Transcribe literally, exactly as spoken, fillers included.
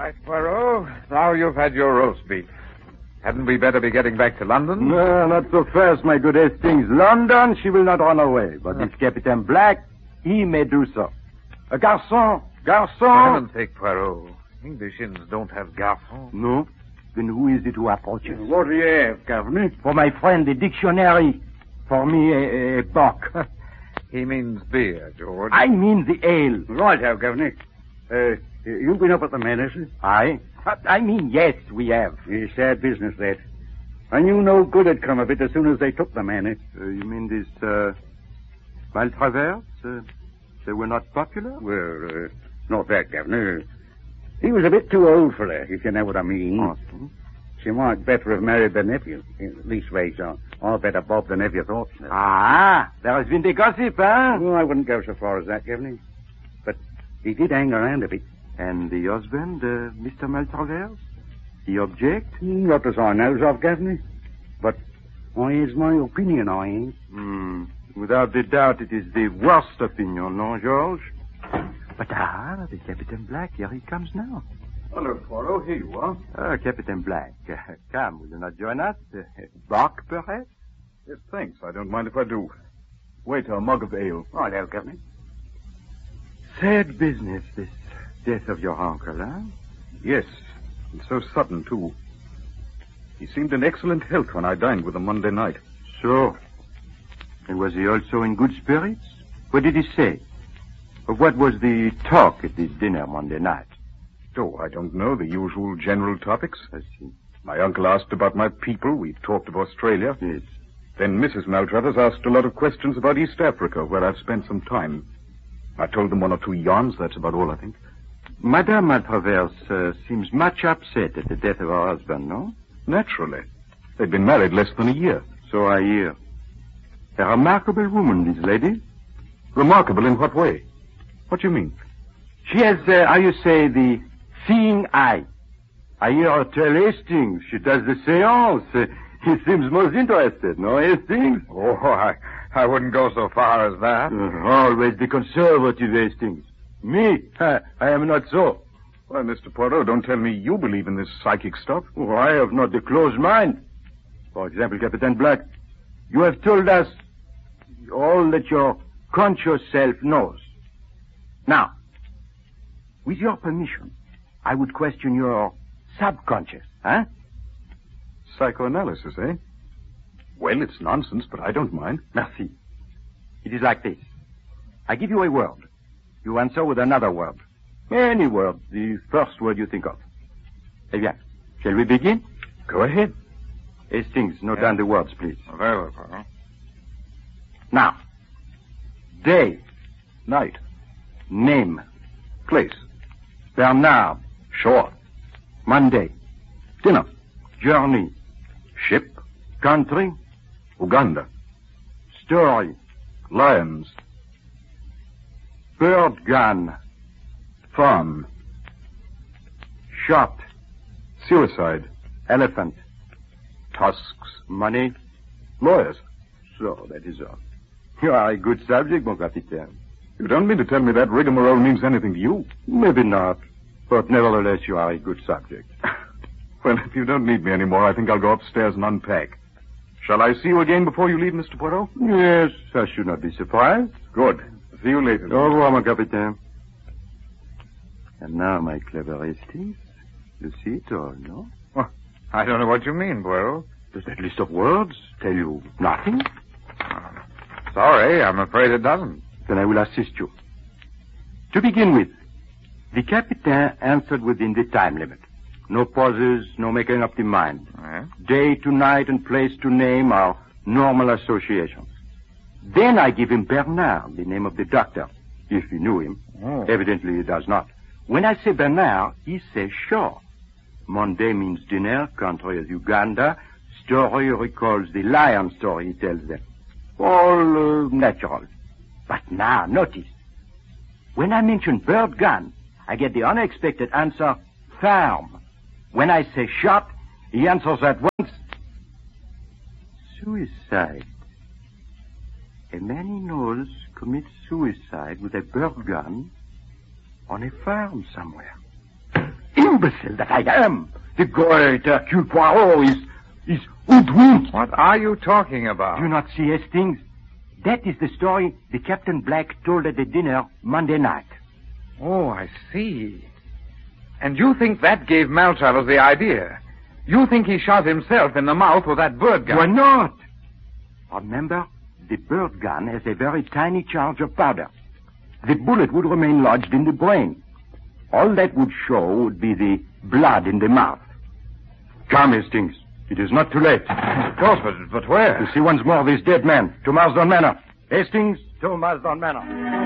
right, Poirot. Now you've had your roast beef. Hadn't we better be getting back to London? No, not so fast, my good Hastings. London, she will not run away. But this Captain Black, he may do so. A garçon, garçon. For heaven's sake, Poirot. English inns don't have garçons. No? Then who is it who approaches? What do you have, Governor? For my friend, the dictionary. For me, a, a bock. He means beer, George. I mean the ale. Right, how, Governor. Uh, you've been up at the manor, sir? I? I mean, yes, we have. Yeah, sad business, that. I knew no good had come of it as soon as they took the manor. Uh, you mean this, uh, Maltravers? Uh, they were not popular? Well, uh, not that, Governor. He was a bit too old for her, if you know what I mean. Awesome. She might better have married the nephew. At least, ways, I'll, I'll better Bob the nephew thought so. Ah, there has been the gossip, huh? Well, I wouldn't go so far as that, Governor. But he did hang around a bit. And the husband, uh, Mister Maltravers? He object? Not as I knows of, Governor. But I is my opinion, I ain't. Hmm. Without a doubt, it is the worst opinion, no, George? But ah, the Captain Black, here he comes now. Hello, Poirot. Here you are. Ah, Captain Black. Uh, come, will you not join us? Uh, Bock, perhaps? Yes, thanks. I don't mind if I do. Wait, a mug of ale. Right, out, Governor. Sad business, this death of your uncle, huh? Yes, and so sudden, too. He seemed in excellent health when I dined with him Monday night. So? And was he also in good spirits? What did he say? Or what was the talk at the dinner Monday night? Oh, I don't know. The usual general topics. I see. My uncle asked about my people. We talked of Australia. Yes. Then Missus Maltravers asked a lot of questions about East Africa, where I've spent some time. I told them one or two yarns. That's about all, I think. Madame Maltravers uh, seems much upset at the death of her husband, no? Naturally. They'd been married less than a year. So I hear. A remarkable woman, this lady. Remarkable in what way? What do you mean? She has, uh, how you say, the seeing eye. I hear her tell Hastings. She does the seance. Uh, he seems most interested, no, Hastings? Oh, I, I wouldn't go so far as that. Uh, always the conservative, Hastings. Me? I am not so. Well, Mister Poirot, don't tell me you believe in this psychic stuff. Oh, I have not the closed mind. For example, Captain Black, you have told us all that your conscious self knows. Now, with your permission, I would question your subconscious, huh? Psychoanalysis, eh? Well, it's nonsense, but I don't mind. Merci. It is like this. I give you a word. You answer with another word. Any word, the first word you think of. Eh bien, shall we begin? Go ahead. Hastings, note Yeah. down the words, please. Very well, Poirot. Now, day, Night. name, Place. Bernard, Shore. Monday, Dinner. journey, Ship. country, Uganda. story, Lions. bird gun, Farm. shot, Suicide. elephant, Tusks. money. Lawyers. So, that is all. You are a good subject, mon capitaine. You don't mean to tell me that rigmarole means anything to you? Maybe not, but nevertheless you are a good subject. Well, if you don't need me anymore, I think I'll go upstairs and unpack. Shall I see you again before you leave, Mister Poirot? Yes, I should not be surprised. Good. See you later. Au revoir, mon capitaine. And now, my clever Hastings, you see it all, no? Oh, I don't know what you mean, Poirot. Does that list of words tell you nothing? Sorry, I'm afraid it doesn't. Then I will assist you. To begin with, the Capitaine answered within the time limit. No pauses, no making up the mind. Eh? Day to night and place to name are normal associations. Then I give him Bernard, the name of the doctor, if he knew him. Oh. Evidently he does not. When I say Bernard, he says shore. Monday means dinner, country is Uganda. Story recalls the lion story he tells them. All uh, natural. But now, notice. When I mention bird gun, I get the unexpected answer, farm. When I say shot, he answers at once, suicide. A man he knows commits suicide with a bird gun on a farm somewhere. imbecile that I am. The great Hercule Poirot is, is hoodwinked. What are you talking about? Do you not see Hastings? That is the story the Captain Black told at the dinner Monday night. Oh, I see. And you think that gave Maltravers the idea? You think he shot himself in the mouth with that bird gun? Why not? Remember, the bird gun has a very tiny charge of powder. The bullet would remain lodged in the brain. All that would show would be the blood in the mouth. Come, Hastings. It is not too late. Of course, but, but where? To see once more this dead man to Marsden Manor. Hastings, to Marsden Manor.